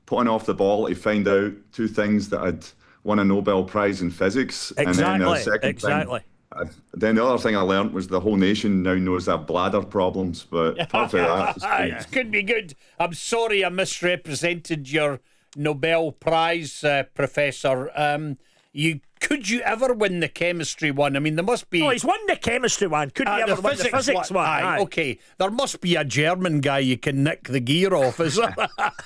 putting off the ball to find out two things that I'd won a Nobel Prize in physics. Exactly, and then the second thing, then the other thing I learned was the whole nation now knows I have bladder problems. But apart from that, it could be good. I'm sorry I misrepresented your Nobel Prize, Professor. Could you ever win the chemistry one? I mean, there must be. Oh, he's won the chemistry one. Could he ever win the physics one? Aye, okay. There must be a German guy you can nick the gear off, is there?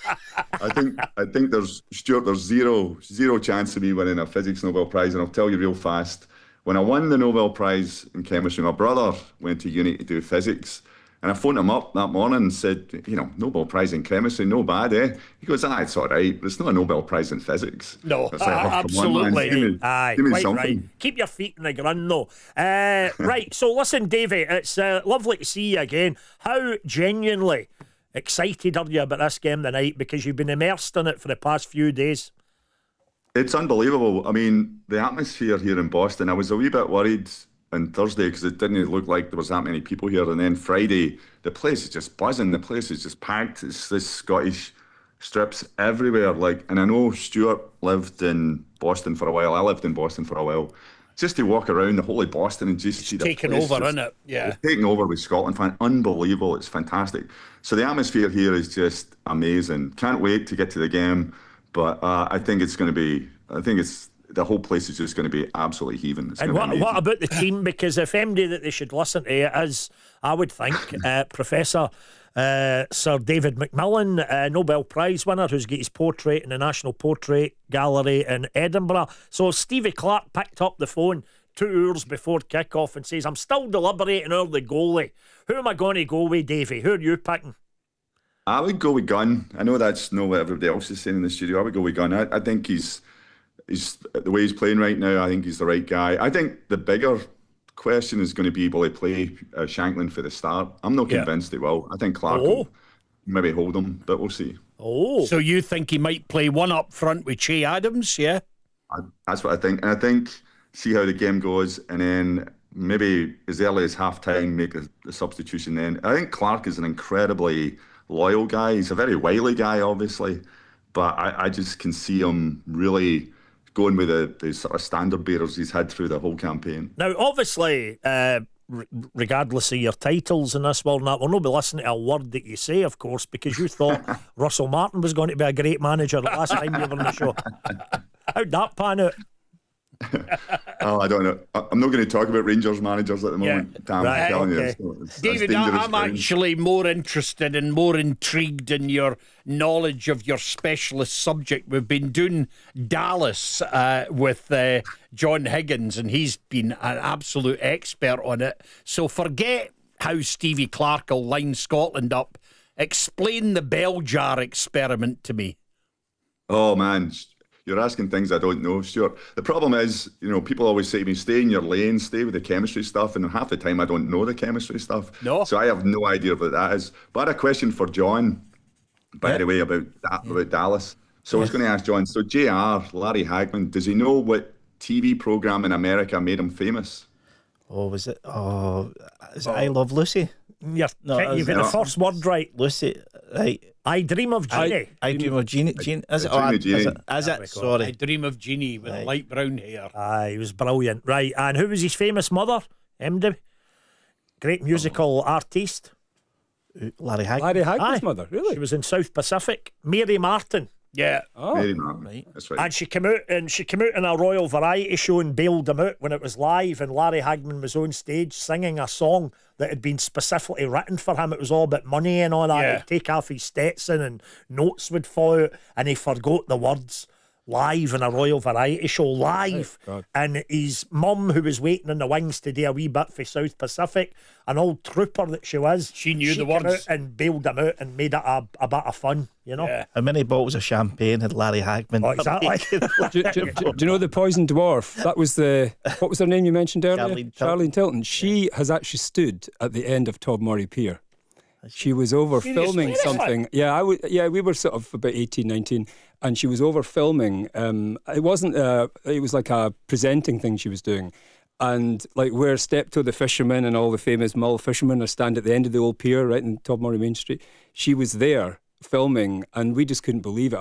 I think there's zero chance of me winning a physics Nobel Prize, and I'll tell you real fast. When I won the Nobel Prize in chemistry, my brother went to uni to do physics. And I phoned him up that morning and said, Nobel Prize in chemistry, no bad, eh? He goes, it's all right, but it's not a Nobel Prize in physics. No, absolutely. Give me something. Right. Keep your feet in the ground, though. Right, so listen, Davey, it's lovely to see you again. How genuinely excited are you about this game tonight? Because you've been immersed in it for the past few days. It's unbelievable. I mean, the atmosphere here in Boston, I was a wee bit worried on Thursday because it didn't look like there was that many people here, and then Friday the place is just buzzing, the place is just packed. It's this Scottish strips everywhere, and I know Stuart lived in Boston for a while, I lived in Boston for a while, just to walk around the whole of Boston and just see the taken place over, isn't it? Yeah, it's taken over with Scotland fan. Unbelievable. It's fantastic. So the atmosphere here is just amazing. Can't wait to get to the game, but I think the whole place is just going to be absolutely heaving. And what about the team? Because if anybody that they should listen to is, I would think, Professor Sir David McMillan, Nobel Prize winner, who's got his portrait in the National Portrait Gallery in Edinburgh. So Stevie Clarke picked up the phone 2 hours before kick-off and says, I'm still deliberating over the goalie. Who am I going to go with, Davey? Who are you picking? I would go with Gunn. I know that's not what everybody else is saying in the studio. I would go with Gunn. I think he's the way he's playing right now, I think he's the right guy. I think the bigger question is going to be, will he play Shanklin for the start? I'm not convinced he will. I think Clarke will maybe hold him, but we'll see. So you think he might play one up front with Che Adams, yeah? That's what I think. And I think, see how the game goes, and then maybe as early as half-time make the substitution then. I think Clarke is an incredibly loyal guy. He's a very wily guy, obviously, but I just can see him really going with the sort of standard bearers he's had through the whole campaign. Now, obviously, regardless of your titles in this world, we'll not be listening to a word that you say, of course, because you thought Russell Martin was going to be a great manager the last time you were on the show. How'd that pan out? I don't know. I'm not going to talk about Rangers managers at the moment. Damn, right, I'm telling okay. you. David, I'm actually more interested and more intrigued in your knowledge of your specialist subject. We've been doing Dallas with John Higgins, and he's been an absolute expert on it. So forget how Stevie Clarke will line Scotland up. Explain the bell jar experiment to me. Oh, man. You're asking things I don't know, Stuart. The problem is, people always say to me, stay in your lane, stay with the chemistry stuff, and half the time I don't know the chemistry stuff. No. So I have no idea what that is. But I had a question for John, by the way, about Dallas. So I was going to ask John, so JR, Larry Hagman, does he know what TV program in America made him famous? Is it I Love Lucy? You've got the first word right. Lucy, right. I Dream of Jeannie. I Dream of Jeannie. Is it? Sorry. I Dream of Jeannie with light brown hair. He was brilliant. Right, and who was his famous mother? MD? Great musical artiste. Larry Hagman. Larry Hagman's mother, really? She was in South Pacific. Mary Martin. Yeah. Mary Martin. Right. That's right. And she came out in a Royal Variety show and bailed him out when it was live, and Larry Hagman was on stage singing a song that had been specifically written for him. It was all about money and all that. Yeah. He'd take off his Stetson and notes would fall out, and he forgot the words live in a Royal Variety show live. Oh, and his mum, who was waiting in the wings to do a wee bit for South Pacific, an old trooper that she was, she knew the came words out and bailed him out and made it a bit of fun, Yeah. How many bottles of champagne had Larry Hagman? Oh, exactly. do you know the Poison Dwarf? That was what was her name you mentioned earlier? Charlene Tilton. She has actually stood at the end of Tobermory Pier. She was over filming something. Yeah, we were sort of about 18, 19, and she was over filming. It wasn't. It was like a presenting thing she was doing, and like where Steptoe the fisherman and all the famous Mull fishermen are stand at the end of the old pier, right in Tobermory Main Street. She was there filming, and we just couldn't believe it.